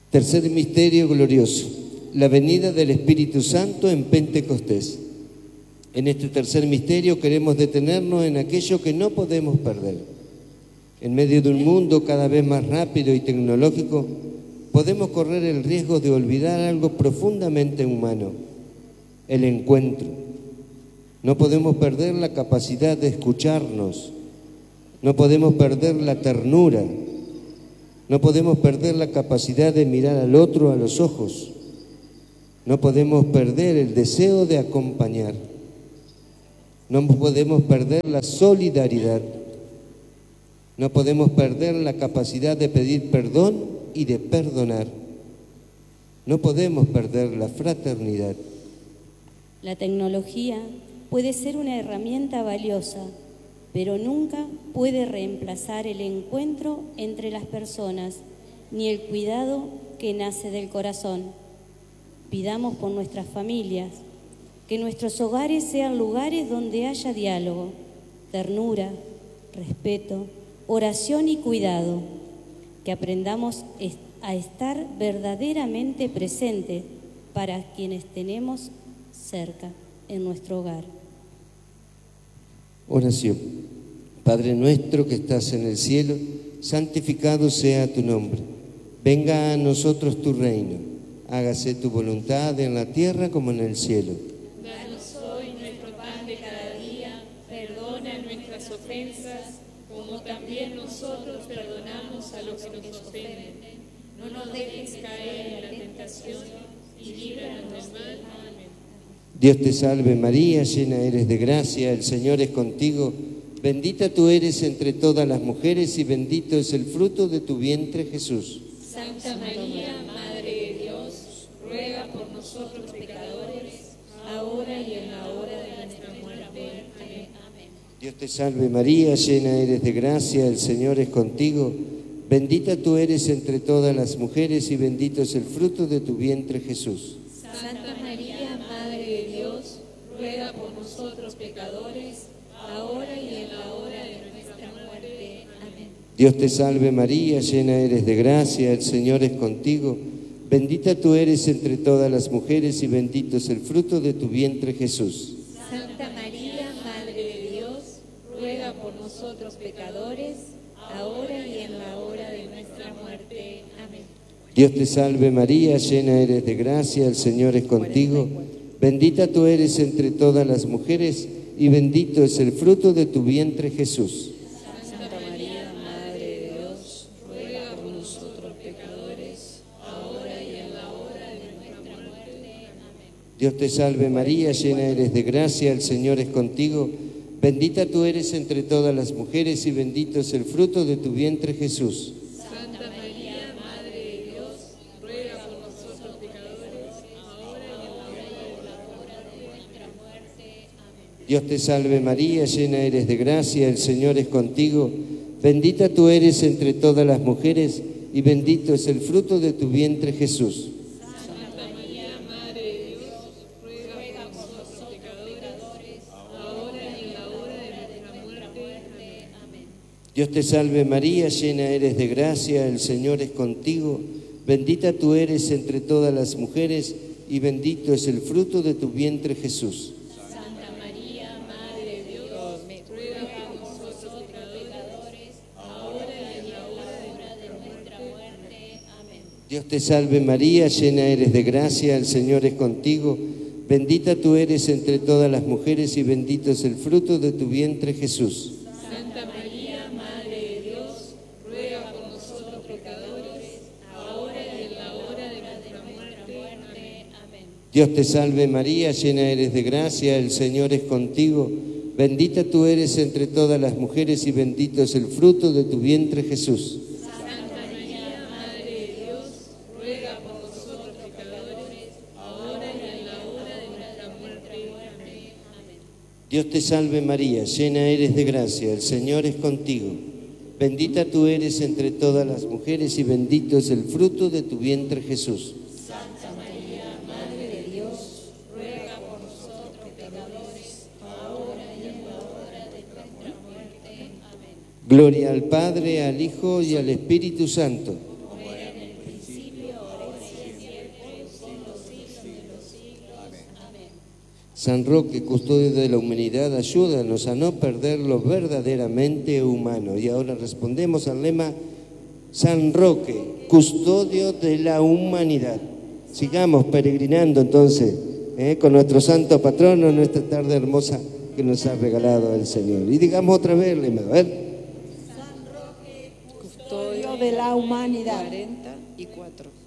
Tercer misterio glorioso, la venida del Espíritu Santo en Pentecostés. En este tercer misterio queremos detenernos en aquello que no podemos perder. En medio de un mundo cada vez más rápido y tecnológico, podemos correr el riesgo de olvidar algo profundamente humano, el encuentro. No podemos perder la capacidad de escucharnos, no podemos perder la ternura, no podemos perder la capacidad de mirar al otro a los ojos, no podemos perder el deseo de acompañar, no podemos perder la solidaridad, no podemos perder la capacidad de pedir perdón y de perdonar, no podemos perder la fraternidad. La tecnología puede ser una herramienta valiosa, pero nunca puede reemplazar el encuentro entre las personas, ni el cuidado que nace del corazón. Pidamos por nuestras familias, que nuestros hogares sean lugares donde haya diálogo, ternura, respeto, oración y cuidado, que aprendamos a estar verdaderamente presentes para quienes tenemos cerca en nuestro hogar. Oración. Padre nuestro que estás en el cielo, santificado sea tu nombre. Venga a nosotros tu reino. Hágase tu voluntad en la tierra como en el cielo. Danos hoy nuestro pan de cada día. Perdona nuestras ofensas, como también nosotros perdonamos a los que nos ofenden. No nos dejes caer en la tentación y líbranos del mal. Amén. Dios te salve María, llena eres de gracia, el Señor es contigo. Bendita tú eres entre todas las mujeres y bendito es el fruto de tu vientre, Jesús. Santa María, Madre de Dios, ruega por nosotros pecadores, ahora y en la hora de nuestra muerte. Amén. Dios te salve María, llena eres de gracia, el Señor es contigo. Bendita tú eres entre todas las mujeres y bendito es el fruto de tu vientre, Jesús. Santa María, Madre de Dios, ruega por nosotros pecadores, ahora y en la hora de nuestra muerte. Amén. Dios te salve María, llena eres de gracia, el Señor es contigo. Bendita tú eres entre todas las mujeres y bendito es el fruto de tu vientre, Jesús. Santa María, Madre de Dios, ruega por nosotros pecadores, ahora y en la hora de nuestra muerte. Amén. Dios te salve María, llena eres de gracia, el Señor es contigo. Bendita tú eres entre todas las mujeres y bendito es el fruto de tu vientre, Jesús. Santa María, Madre de Dios, ruega por nosotros pecadores, ahora y en la hora de nuestra muerte. Amén. Dios te salve María, llena eres de gracia, el Señor es contigo. Bendita tú eres entre todas las mujeres y bendito es el fruto de tu vientre, Jesús. Santa María, Madre de Dios, ruega por nosotros pecadores, ahora y en la hora de nuestra muerte. Amén. Dios te salve María, llena eres de gracia, el Señor es contigo. Bendita tú eres entre todas las mujeres y bendito es el fruto de tu vientre, Jesús. Santa María, Madre de Dios, ruega por nosotros pecadores, ahora y en la hora de nuestra muerte. Amén. Dios te salve María, llena eres de gracia, el Señor es contigo. Bendita tú eres entre todas las mujeres y bendito es el fruto de tu vientre, Jesús. Santa María, Madre de Dios, ruega por nosotros pecadores, ahora y en la hora de nuestra muerte. Amén. Dios te salve María, llena eres de gracia, el Señor es contigo. Bendita tú eres entre todas las mujeres y bendito es el fruto de tu vientre, Jesús. Santa María, Madre de Dios, ruega por nosotros pecadores, ahora y en la hora de nuestra muerte. Amén. Dios te salve María, llena eres de gracia, el Señor es contigo. Bendita tú eres entre todas las mujeres y bendito es el fruto de tu vientre, Jesús. Santa María, Madre de Dios, ruega por nosotros pecadores, ahora y en la hora de nuestra muerte. Amén. Dios te salve María, llena eres de gracia, el Señor es contigo. Bendita tú eres entre todas las mujeres y bendito es el fruto de tu vientre, Jesús. Santa María, Madre de Dios, ruega por nosotros pecadores, ahora y en la hora de nuestra muerte. Amén. Gloria al Padre, al Hijo y al Espíritu Santo. Como era en el principio, ahora San Roque, custodio de la humanidad, ayúdanos a no perder lo verdaderamente humano. Y ahora respondemos al lema: San Roque, custodio de la humanidad. Sigamos peregrinando entonces con nuestro santo patrono en esta tarde hermosa que nos ha regalado el Señor. Y digamos otra vez el lema, a ver. Custodio de la humanidad. 44.